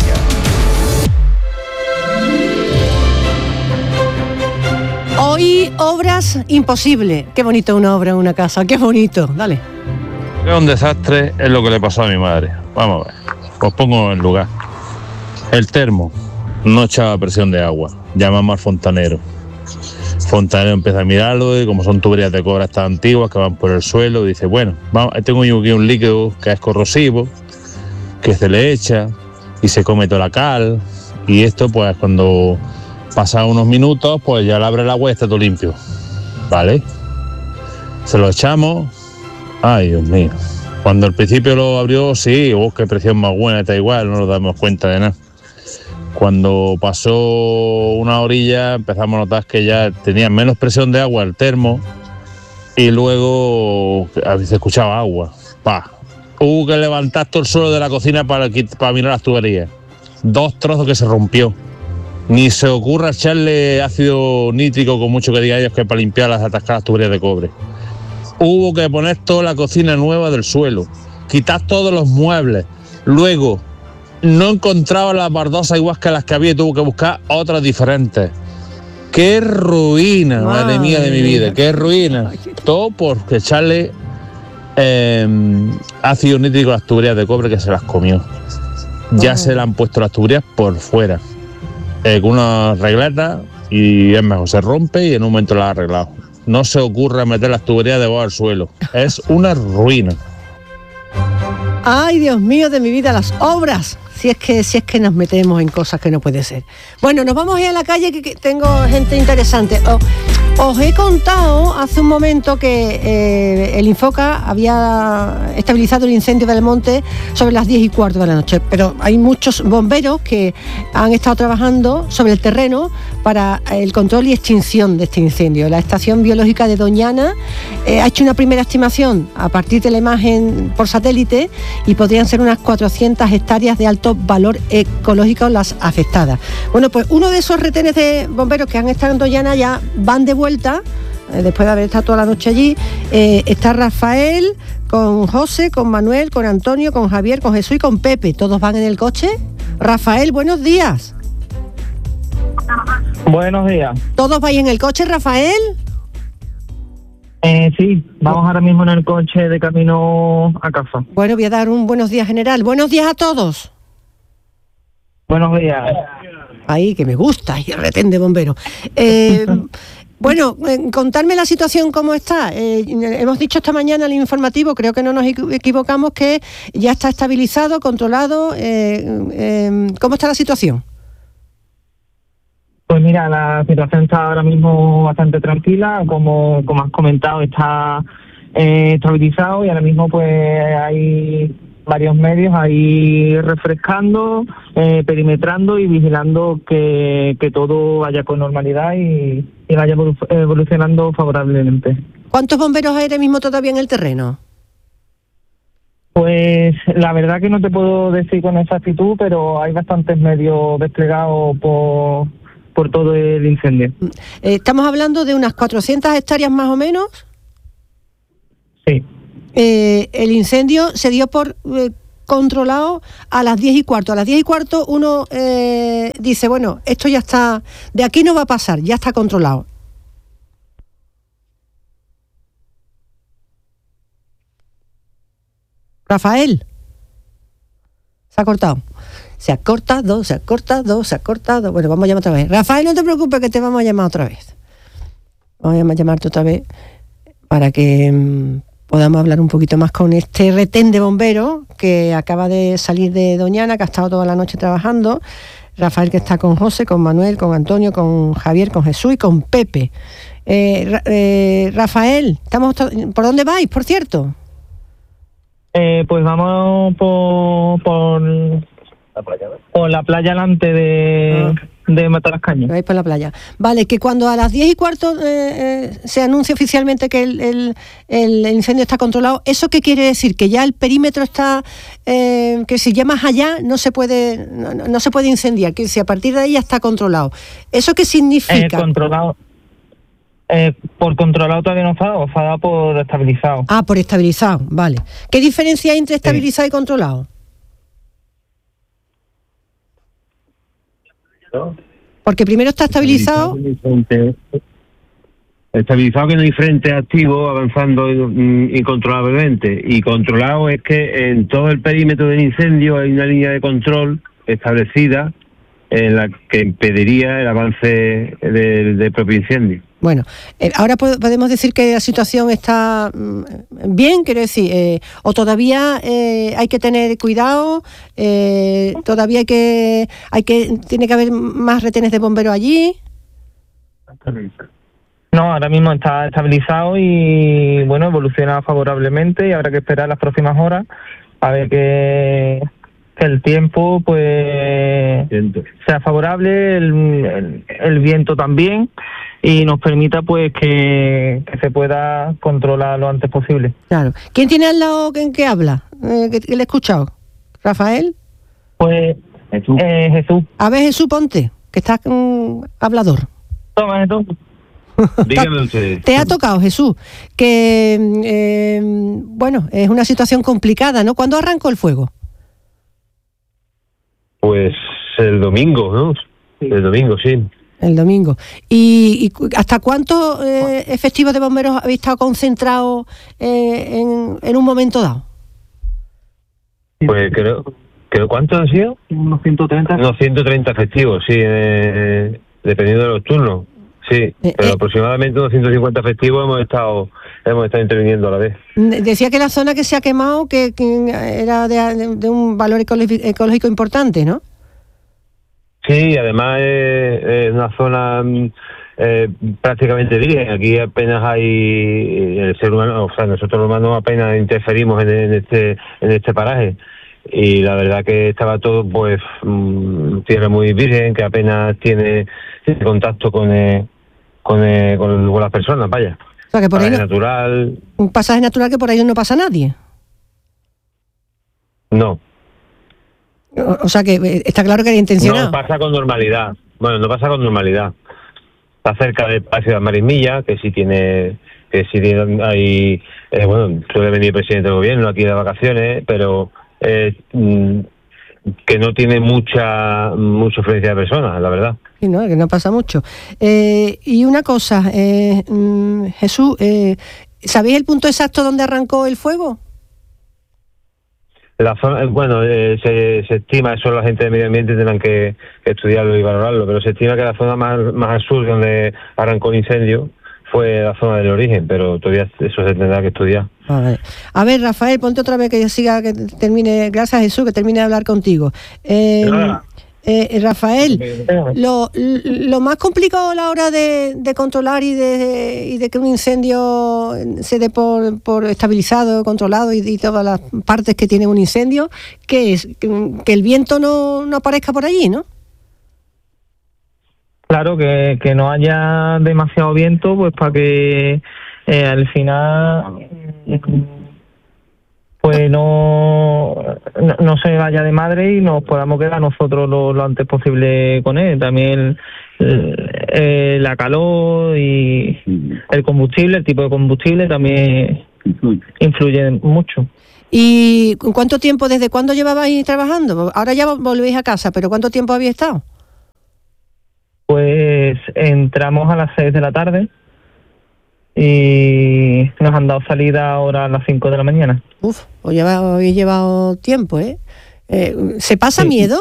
Hoy obras imposible. Qué bonito una obra en una casa, qué bonito. Dale. Es un desastre, es lo que le pasó a mi madre. Vamos a ver, os pongo en lugar. El termo no echaba presión de agua. Llamamos al fontanero. Fontanero empieza a mirarlo y como son tuberías de cobre tan antiguas que van por el suelo, dice, bueno, tengo aquí un líquido que es corrosivo, que se le echa y se come toda la cal, y esto pues cuando pasa unos minutos pues ya le abre el agua y está todo limpio, ¿vale? Se lo echamos. Ay, Dios mío. Cuando al principio lo abrió, sí, qué presión más buena, está igual, no nos damos cuenta de nada. Cuando pasó una orilla empezamos a notar que ya tenía menos presión de agua el termo y luego se escuchaba agua. Hubo que levantar todo el suelo de la cocina para mirar las tuberías. 2 trozos que se rompió. Ni se ocurra echarle ácido nítrico, con mucho que diga ellos, que para limpiar las atascadas tuberías de cobre. Hubo que poner toda la cocina nueva del suelo, quitar todos los muebles. Luego, no encontraba las baldosas igual que las que había y tuvo que buscar otras diferentes. ¡Qué ruina, madre mía de mi vida! ¡Qué ruina! Todo por echarle ácido nítrico a las tuberías de cobre, que se las comió. Ya se le han puesto las tuberías por fuera, con unas regletas, y es mejor, se rompe y en un momento las ha arreglado. No se ocurra meter las tuberías debajo del suelo. Es una ruina. Ay, Dios mío de mi vida, las obras. Si es que nos metemos en cosas que no puede ser. Bueno, nos vamos a ir a la calle, que tengo gente interesante. Os he contado hace un momento que el Infoca había estabilizado el incendio del monte sobre las 10:15 de la noche, pero hay muchos bomberos que han estado trabajando sobre el terreno para el control y extinción de este incendio. La Estación Biológica de Doñana ha hecho una primera estimación a partir de la imagen por satélite y podrían ser unas 400 hectáreas de alto valor ecológico las afectadas. Bueno, pues uno de esos retenes de bomberos que han estado en Doñana ya van de vuelta, después de haber estado toda la noche allí. Está Rafael, con José, con Manuel, con Antonio, con Javier, con Jesús y con Pepe. ¿Todos van en el coche? Rafael, buenos días. Buenos días. ¿Todos vais en el coche, Rafael? Sí, vamos ahora mismo en el coche de camino a casa. Bueno, voy a dar un buenos días general. Buenos días a todos. Buenos días. Ahí, que me gusta, y el retén de bomberos. Bueno, contarme la situación cómo está. Hemos dicho esta mañana en el informativo, creo que no nos equivocamos, que ya está estabilizado, controlado. ¿Cómo está la situación? Pues mira, la situación está ahora mismo bastante tranquila. Como has comentado, está estabilizado, y ahora mismo pues hay varios medios ahí refrescando, perimetrando y vigilando que todo vaya con normalidad y vaya evolucionando favorablemente. ¿Cuántos bomberos hay ahora mismo todavía en el terreno? Pues la verdad que no te puedo decir con exactitud, pero hay bastantes medios desplegados por todo el incendio. ¿Estamos hablando de unas 400 hectáreas más o menos? Sí. El incendio se dio por controlado a las 10:15. A las 10:15 uno dice, bueno, esto ya está, de aquí no va a pasar, ya está controlado. Rafael, se ha cortado. Se ha cortado. Bueno, vamos a llamar otra vez. Rafael, no te preocupes, que te vamos a llamar otra vez. Vamos a llamarte otra vez para que podamos hablar un poquito más con este retén de bomberos que acaba de salir de Doñana, que ha estado toda la noche trabajando. Rafael, que está con José, con Manuel, con Antonio, con Javier, con Jesús y con Pepe. Rafael, ¿por dónde vais, por cierto? Pues vamos por la playa delante de Matalascañas. Vais por la playa. Vale, que cuando a las 10:15 se anuncia oficialmente que el incendio está controlado, ¿eso qué quiere decir? Que ya el perímetro está, que si ya más allá no se puede incendiar, que si a partir de ahí ya está controlado. ¿Eso qué significa? Controlado. Por controlado todavía no está dado por estabilizado. Ah, por estabilizado, vale. ¿Qué diferencia hay entre estabilizado y controlado? Porque primero está estabilizado. Estabilizado que no hay frente activo avanzando incontrolablemente, y controlado es que en todo el perímetro del incendio hay una línea de control establecida en la que impediría el avance del propio incendio. Bueno, ahora podemos decir que la situación está bien, quiero decir, o todavía hay que tener cuidado, todavía tiene que haber más retenes de bomberos allí. No, ahora mismo está estabilizado y bueno, evoluciona favorablemente, y habrá que esperar las próximas horas a ver que el tiempo pues sea favorable, el viento también, y nos permita pues que se pueda controlar lo antes posible. Claro. ¿Quién tiene al lado que habla? ¿Que le he escuchado? ¿Rafael? Pues Jesús. A ver, Jesús, ponte. que estás hablador. Toma, esto. Dígame usted. Te ha tocado, Jesús, que, bueno, es una situación complicada, ¿no? ¿Cuándo arrancó el fuego? Pues el domingo, ¿no? El domingo, sí. El domingo. ¿Y hasta cuántos efectivos de bomberos habéis estado concentrados en un momento dado? Pues creo ¿cuántos han sido? Unos 130. Unos 130 efectivos, sí, dependiendo de los turnos. Sí, pero aproximadamente unos 150 efectivos hemos estado interviniendo a la vez. Decía que la zona que se ha quemado que era de un valor ecológico importante, ¿no? Sí, además es una zona prácticamente virgen. Aquí apenas hay el ser humano, o sea, nosotros los humanos apenas interferimos en este paraje. Y la verdad que estaba todo, pues, tierra muy virgen, que apenas tiene contacto con las personas, vaya. O sea, que por ahí natural. Un pasaje natural que por ahí no pasa nadie. No. O sea, que está claro que era intencionado. No pasa con normalidad. Bueno, no pasa con normalidad. Está cerca del Palacio de las Marismillas, que sí tiene ahí, bueno, suele venir el presidente del gobierno aquí de vacaciones, pero que no tiene mucha afluencia de personas, la verdad. Sí, no, que no pasa mucho. Y una cosa, Jesús, ¿sabéis el punto exacto donde arrancó el fuego? La zona, bueno, se estima, eso la gente de medio ambiente tendrán que estudiarlo y valorarlo, pero se estima que la zona más al sur donde arrancó el incendio fue la zona del origen, pero todavía eso se tendrá que estudiar. A ver, Rafael, ponte otra vez que termine, gracias Jesús, que termine de hablar contigo. Rafael, lo más complicado a la hora de controlar y de que un incendio se dé por estabilizado, controlado y todas las partes que tiene un incendio, ¿qué es? Que el viento no aparezca por allí, ¿no? Claro, que no haya demasiado viento, pues para que al final pues no se vaya de madre y nos podamos quedar nosotros lo antes posible con él. También la calor y el combustible, el tipo de combustible también influye mucho. ¿Y cuánto tiempo, desde cuándo llevabais trabajando? Ahora ya volvéis a casa, pero ¿cuánto tiempo habéis estado? Pues entramos a las 6 de la tarde y nos han dado salida ahora a las 5 de la mañana. Uf, habéis llevado tiempo, ¿eh? ¿Se pasa miedo?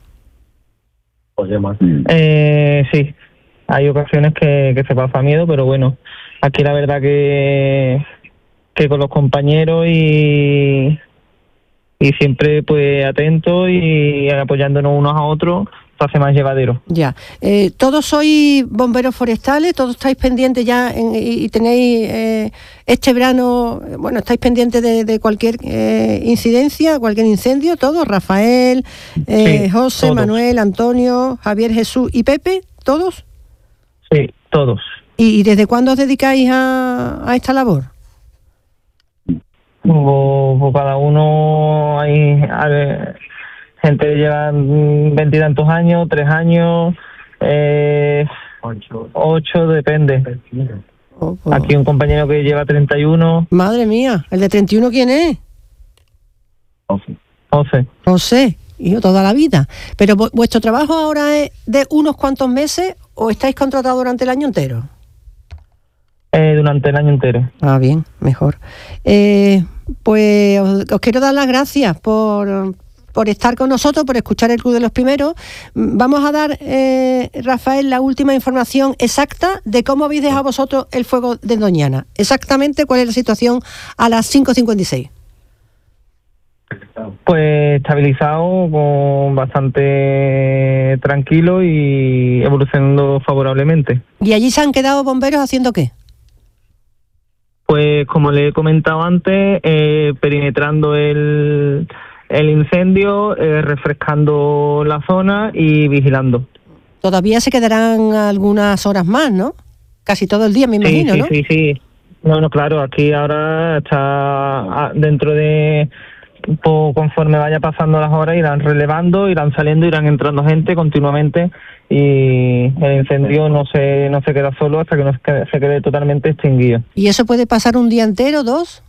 Sí, hay ocasiones que se pasa miedo, pero bueno, aquí la verdad que con los compañeros y siempre pues atentos y apoyándonos unos a otros, se hace más llevadero. Ya. ¿Todos sois bomberos forestales? ¿Todos estáis pendientes ya y tenéis este verano, bueno, estáis pendientes de cualquier incidencia, cualquier incendio? ¿Todos? ¿Rafael, sí, José, todos. Manuel, Antonio, Javier, Jesús y Pepe? ¿Todos? Sí, todos. ¿Y desde cuándo os dedicáis a esta labor? Pues cada uno hay gente que lleva 20 y tantos años, 3 años, 8, depende. Aquí un compañero que lleva 31. Madre mía, ¿el de 31 quién es? José, hijo, toda la vida. ¿Pero vuestro trabajo ahora es de unos cuantos meses o estáis contratados durante el año entero? Durante el año entero. Ah, bien, mejor. Pues os quiero dar las gracias por estar con nosotros, por escuchar el Club de los Primeros. Vamos a dar, Rafael, la última información exacta de cómo habéis dejado vosotros el fuego de Doñana. Exactamente cuál es la situación a las 5:56. Pues estabilizado, con bastante tranquilo y evolucionando favorablemente. ¿Y allí se han quedado bomberos haciendo qué? Pues como le he comentado antes, perimetrando el incendio, refrescando la zona y vigilando. Todavía se quedarán algunas horas más, ¿no? Casi todo el día, me imagino, ¿no? Sí. No, claro, aquí ahora está dentro de conforme vaya pasando las horas irán relevando, irán saliendo, irán entrando gente continuamente y el incendio no se queda solo hasta que no se quede totalmente extinguido. ¿Y eso puede pasar un día entero, 2?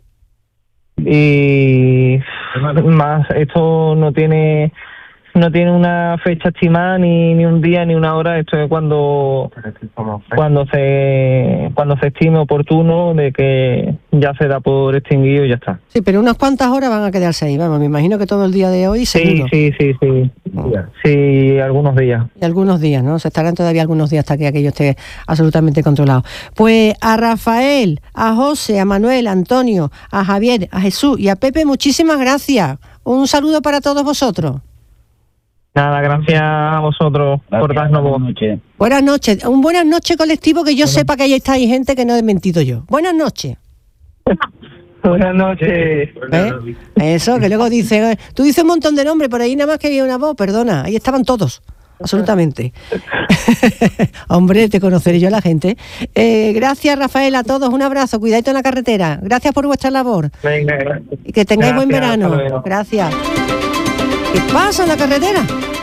Y más, esto no tiene una fecha estimada, ni un día ni una hora. Esto es cuando se estime oportuno de que ya se da por extinguido y ya está. Sí, pero unas cuantas horas van a quedarse ahí, vamos, me imagino que todo el día de hoy seguro. Sí. Sí, algunos días. Y algunos días, ¿no? Se estarán todavía algunos días hasta que aquello esté absolutamente controlado. Pues a Rafael, a José, a Manuel, a Antonio, a Javier, a Jesús y a Pepe, muchísimas gracias. Un saludo para todos vosotros. Nada, gracias a vosotros por darnos voz. Buenas noches. Un buenas noches colectivo, que yo sepa que ahí está ahí gente que no he mentido yo. Buenas noches. Buenas noches. Eso, que luego dice... Tú dices un montón de nombres, por ahí nada más que había una voz, perdona. Ahí estaban todos, absolutamente. Hombre, te conoceré yo a la gente. Gracias, Rafael, a todos. Un abrazo, cuidadito en la carretera. Gracias por vuestra labor. Venga. Y que tengáis buen verano. Gracias. ¿Qué pasa en la carretera?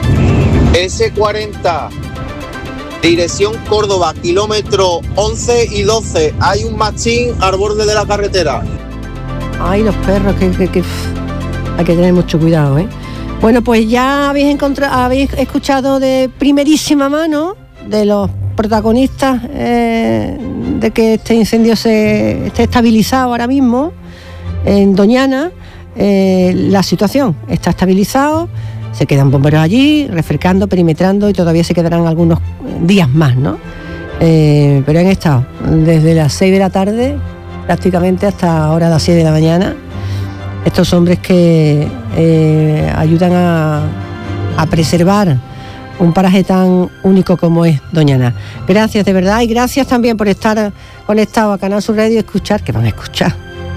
S40, dirección Córdoba, kilómetro 11 y 12. Hay un machín al borde de la carretera. Ay, los perros, que hay que tener mucho cuidado, ¿eh? Bueno, pues ya habéis escuchado de primerísima mano de los protagonistas de que este incendio esté estabilizado ahora mismo en Doñana. La situación está estabilizado, se quedan bomberos allí, refrescando, perimetrando y todavía se quedarán algunos días más, ¿no? Pero han estado desde las 6 de la tarde prácticamente hasta ahora las 6 de la mañana estos hombres que ayudan a preservar un paraje tan único como es Doñana. Gracias de verdad y gracias también por estar conectado a Canal Sur Radio y escuchar, que van a escuchar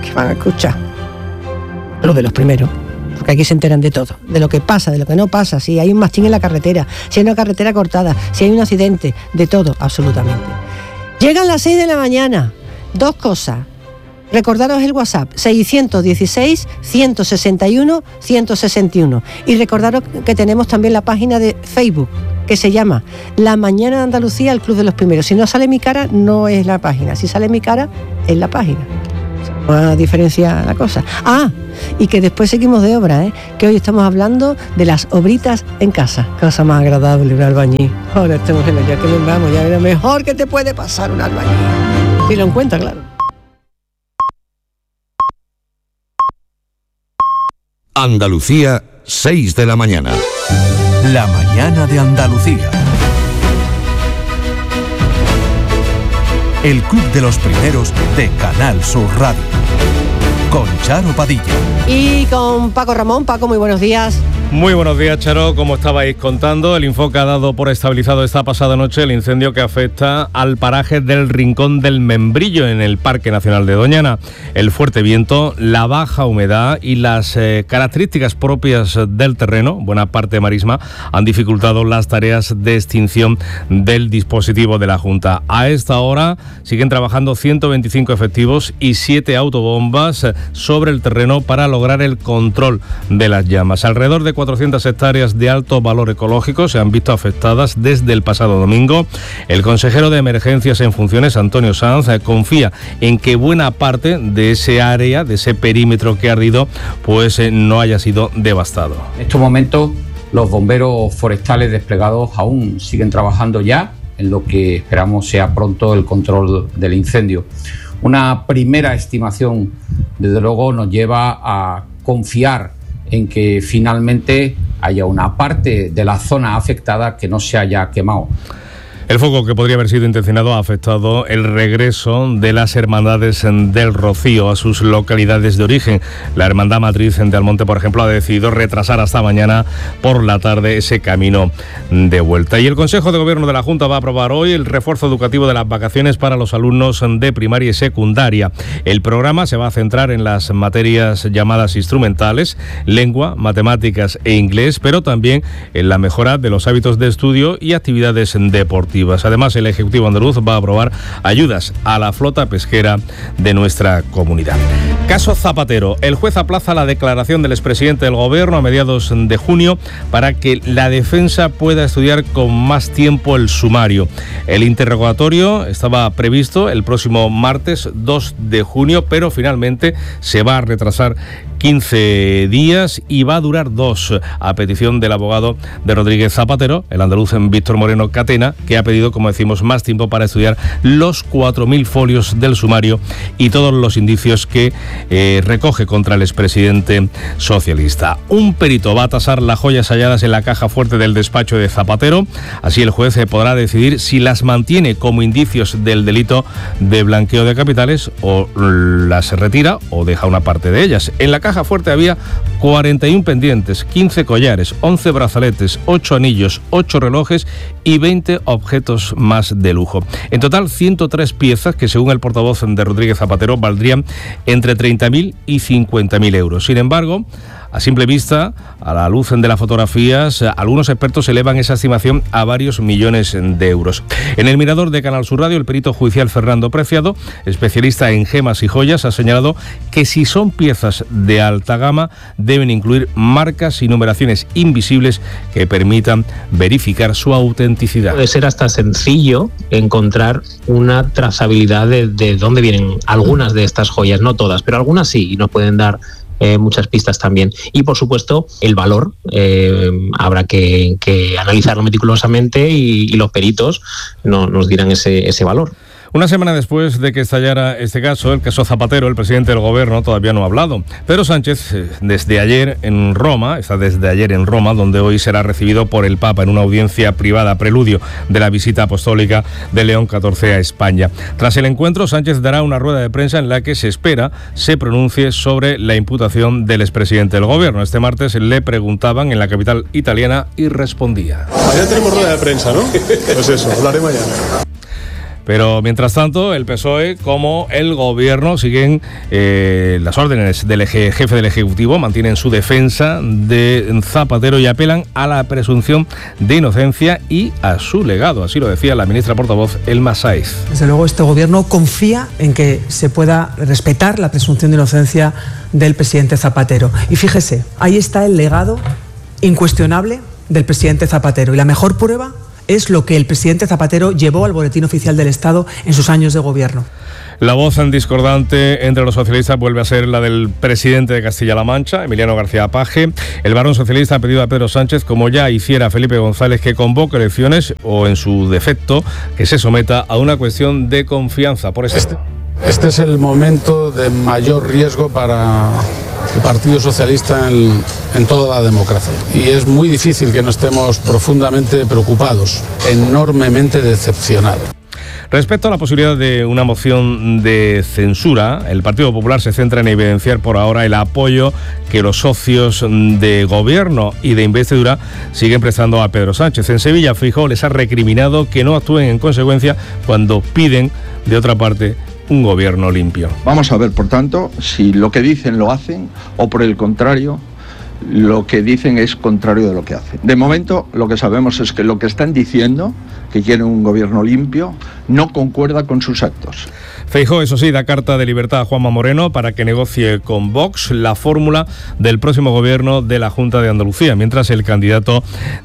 lo de los primeros, porque aquí se enteran de todo, de lo que pasa, de lo que no pasa, si hay un mastín en la carretera, si hay una carretera cortada, si hay un accidente, de todo, absolutamente. Llegan las 6 de la mañana, 2 cosas. Recordaros el WhatsApp 616-161-161 y recordaros que tenemos también la página de Facebook que se llama La Mañana de Andalucía, el Club de los Primeros. Si no sale mi cara, no es la página, si sale mi cara, es la página. Una diferencia la cosa. Y que después seguimos de obra, que hoy estamos hablando de las obritas en casa. Cosa más agradable, un albañil. Ahora estamos en ya que nos vamos, ya es lo mejor que te puede pasar un albañil. Si lo encuentra, claro. Andalucía, 6 de la mañana. La mañana de Andalucía. El Club de los Primeros de Canal Sur Radio. Con Charo Padilla. Y con Paco Ramón. Paco, muy buenos días. Muy buenos días, Charo. Como estabais contando, el Infoca ha dado por estabilizado esta pasada noche el incendio que afecta al paraje del Rincón del Membrillo en el Parque Nacional de Doñana. El fuerte viento, la baja humedad y las características propias del terreno, buena parte de marisma, han dificultado las tareas de extinción del dispositivo de la Junta. A esta hora siguen trabajando 125 efectivos y 7 autobombas sobre el terreno para lograr el control de las llamas. Alrededor de 400 hectáreas de alto valor ecológico se han visto afectadas desde el pasado domingo. El consejero de Emergencias en funciones, Antonio Sanz, confía en que buena parte de ese área, de ese perímetro que ha ardido, pues no haya sido devastado. En estos momentos, los bomberos forestales desplegados aún siguen trabajando ya en lo que esperamos sea pronto el control del incendio. Una primera estimación, desde luego, nos lleva a confiar en que finalmente haya una parte de la zona afectada que no se haya quemado. El fuego que podría haber sido intencionado ha afectado el regreso de las hermandades del Rocío a sus localidades de origen. La hermandad matriz de Almonte, por ejemplo, ha decidido retrasar hasta mañana por la tarde ese camino de vuelta. Y el Consejo de Gobierno de la Junta va a aprobar hoy el refuerzo educativo de las vacaciones para los alumnos de primaria y secundaria. El programa se va a centrar en las materias llamadas instrumentales, lengua, matemáticas e inglés, pero también en la mejora de los hábitos de estudio y actividades deportivas. deportivas. Además, el Ejecutivo andaluz va a aprobar ayudas a la flota pesquera de nuestra comunidad. Caso Zapatero. El juez aplaza la declaración del expresidente del Gobierno a mediados de junio para que la defensa pueda estudiar con más tiempo el sumario. El interrogatorio estaba previsto el próximo martes 2 de junio, pero finalmente se va a retrasar 15 días y va a durar 2, a petición del abogado de Rodríguez Zapatero, el andaluz Víctor Moreno Catena, que ha pedido, como decimos, más tiempo para estudiar los 4.000 folios del sumario y todos los indicios que recoge contra el expresidente socialista. Un perito va a tasar las joyas halladas en la caja fuerte del despacho de Zapatero. Así el juez podrá decidir si las mantiene como indicios del delito de blanqueo de capitales o las retira o deja una parte de ellas. En la caja fuerte había 41 pendientes, 15 collares, 11 brazaletes, 8 anillos, 8 relojes y 20 objetos más de lujo. En total, 103 piezas que, según el portavoz de Rodríguez Zapatero, valdrían entre 30.000 y 50.000 euros. Sin embargo, a simple vista, a la luz de las fotografías, algunos expertos elevan esa estimación a varios millones de euros. En el Mirador de Canal Sur Radio, el perito judicial Fernando Preciado, especialista en gemas y joyas, ha señalado que si son piezas de alta gama, deben incluir marcas y numeraciones invisibles que permitan verificar su autenticidad. Puede ser hasta sencillo encontrar una trazabilidad de dónde vienen algunas de estas joyas, no todas, pero algunas sí, y nos pueden dar muchas pistas también. Y por supuesto el valor, habrá que analizarlo meticulosamente y los peritos nos dirán ese valor. Una semana después de que estallara este caso, el caso Zapatero, el presidente del Gobierno todavía no ha hablado. Pedro Sánchez, desde ayer en Roma, donde hoy será recibido por el Papa en una audiencia privada, preludio de la visita apostólica de León XIV a España. Tras el encuentro, Sánchez dará una rueda de prensa en la que se espera se pronuncie sobre la imputación del expresidente del Gobierno. Este martes le preguntaban en la capital italiana y respondía. Mañana tenemos rueda de prensa, ¿no? Pues eso, hablaré mañana. Pero mientras tanto, el PSOE como el Gobierno siguen las órdenes del jefe del Ejecutivo, mantienen su defensa de Zapatero y apelan a la presunción de inocencia y a su legado. Así lo decía la ministra portavoz Elma Sáez. Desde luego, este Gobierno confía en que se pueda respetar la presunción de inocencia del presidente Zapatero. Y fíjese, ahí está el legado incuestionable del presidente Zapatero. Y la mejor prueba es lo que el presidente Zapatero llevó al Boletín Oficial del Estado en sus años de gobierno. La voz discordante entre los socialistas vuelve a ser la del presidente de Castilla-La Mancha, Emiliano García Paje. El varón socialista ha pedido a Pedro Sánchez, como ya hiciera Felipe González, que convoque elecciones o, en su defecto, que se someta a una cuestión de confianza. Por eso. Este es el momento de mayor riesgo para el Partido Socialista en toda la democracia. Y es muy difícil que no estemos profundamente preocupados, enormemente decepcionados. Respecto a la posibilidad de una moción de censura, el Partido Popular se centra en evidenciar por ahora el apoyo que los socios de gobierno y de investidura siguen prestando a Pedro Sánchez. En Sevilla, Feijóo les ha recriminado que no actúen en consecuencia cuando piden, de otra parte, un gobierno limpio. Vamos a ver, por tanto, si lo que dicen lo hacen o, por el contrario, lo que dicen es contrario de lo que hacen. De momento, lo que sabemos es que lo que están diciendo, que quieren un gobierno limpio, no concuerda con sus actos. Feijóo, eso sí, da carta de libertad a Juanma Moreno para que negocie con Vox la fórmula del próximo gobierno de la Junta de Andalucía, mientras el candidato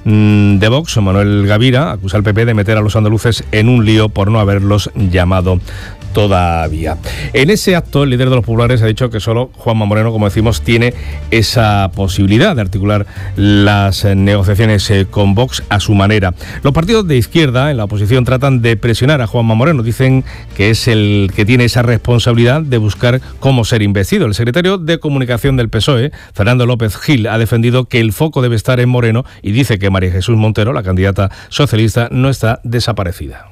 de Vox, Manuel Gavira, acusa al PP de meter a los andaluces en un lío por no haberlos llamado todavía. En ese acto, el líder de los populares ha dicho que solo Juanma Moreno, como decimos, tiene esa posibilidad de articular las negociaciones con Vox a su manera. Los partidos de izquierda en la oposición tratan de presionar a Juanma Moreno. Dicen que es el que tiene esa responsabilidad de buscar cómo ser investido. El secretario de Comunicación del PSOE, Fernando López Gil, ha defendido que el foco debe estar en Moreno y dice que María Jesús Montero, la candidata socialista, no está desaparecida.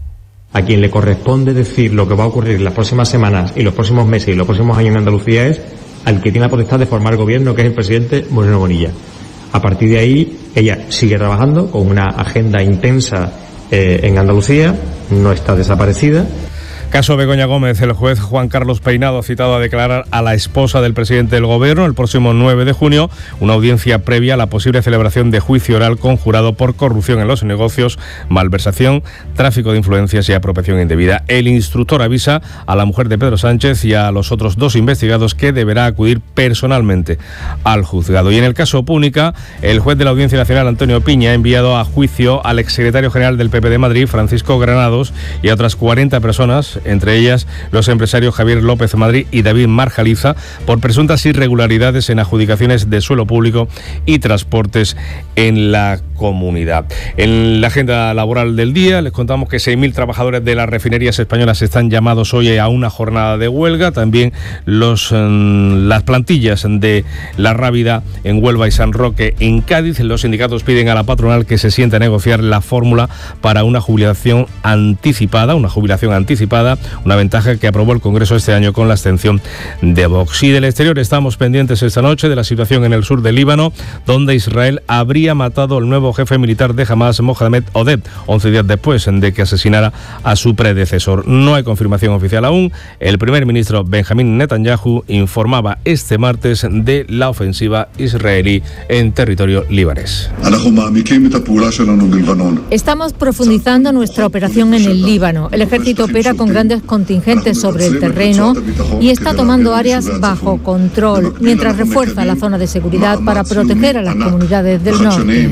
A quien le corresponde decir lo que va a ocurrir las próximas semanas y los próximos meses y los próximos años en Andalucía es al que tiene la potestad de formar el gobierno, que es el presidente Moreno Bonilla. A partir de ahí, ella sigue trabajando con una agenda intensa en Andalucía, no está desaparecida. Caso Begoña Gómez. El juez Juan Carlos Peinado ha citado a declarar a la esposa del presidente del Gobierno el próximo 9 de junio, una audiencia previa a la posible celebración de juicio oral con jurado por corrupción en los negocios, malversación, tráfico de influencias y apropiación indebida. El instructor avisa a la mujer de Pedro Sánchez y a los otros 2 investigados que deberá acudir personalmente al juzgado. Y en el caso Púnica, el juez de la Audiencia Nacional, Antonio Piña, ha enviado a juicio al exsecretario general del PP de Madrid, Francisco Granados, y a otras 40 personas, entre ellas los empresarios Javier López Madrid y David Marjaliza, por presuntas irregularidades en adjudicaciones de suelo público y transportes en la comunidad. En la agenda laboral del día les contamos que 6.000 trabajadores de las refinerías españolas están llamados hoy a una jornada de huelga. También las plantillas de La Rábida en Huelva y San Roque en Cádiz. Los sindicatos piden a la patronal que se siente a negociar la fórmula para una jubilación anticipada, una ventaja que aprobó el Congreso este año con la abstención de Vox. Y del exterior estamos pendientes esta noche de la situación en el sur del Líbano, donde Israel habría matado al nuevo jefe militar de Hamás, Mohamed Oded, 11 días después de que asesinara a su predecesor. No hay confirmación oficial aún. El primer ministro Benjamín Netanyahu informaba este martes de la ofensiva israelí en territorio libanés. Estamos profundizando nuestra operación en el Líbano. El ejército opera con grandes contingentes sobre el terreno y está tomando áreas bajo control, mientras refuerza la zona de seguridad para proteger a las comunidades del norte.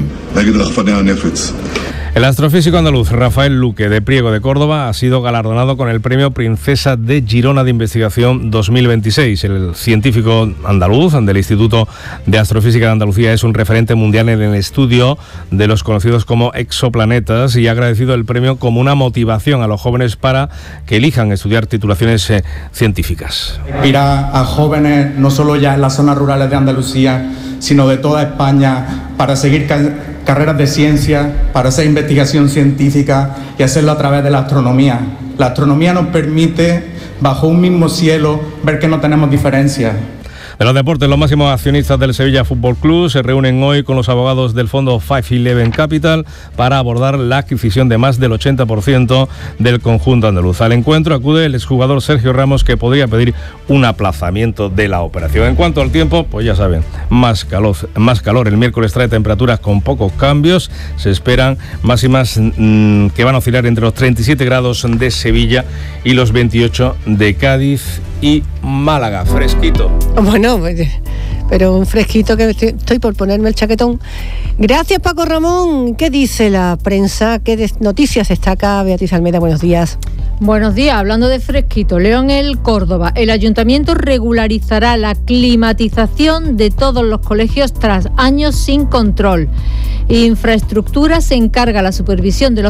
El astrofísico andaluz Rafael Luque, de Priego de Córdoba, ha sido galardonado con el Premio Princesa de Girona de Investigación 2026. El científico andaluz del Instituto de Astrofísica de Andalucía es un referente mundial en el estudio de los conocidos como exoplanetas y ha agradecido el premio como una motivación a los jóvenes para que elijan estudiar titulaciones científicas. Inspira a jóvenes no solo ya en las zonas rurales de Andalucía, sino de toda España, para seguir carreras de ciencia, para hacer investigación científica y hacerlo a través de la astronomía. La astronomía nos permite, bajo un mismo cielo, ver que no tenemos diferencias. De los deportes, los máximos accionistas del Sevilla Fútbol Club se reúnen hoy con los abogados del fondo 511 Capital para abordar la adquisición de más del 80% del conjunto andaluz. Al encuentro acude el exjugador Sergio Ramos, que podría pedir un aplazamiento de la operación. En cuanto al tiempo, pues ya saben, más calor. El miércoles trae temperaturas con pocos cambios. Se esperan máximas que van a oscilar entre los 37 grados de Sevilla y los 28 de Cádiz y Málaga. Fresquito. Bueno, pero un fresquito que estoy por ponerme el chaquetón. Gracias, Paco Ramón. ¿Qué dice la prensa? ¿Qué noticias destaca Beatriz Almeida? Buenos días. Buenos días. Hablando de fresquito, leo en el Córdoba: el ayuntamiento regularizará la climatización de todos los colegios tras años sin control. Infraestructura se encarga la supervisión de los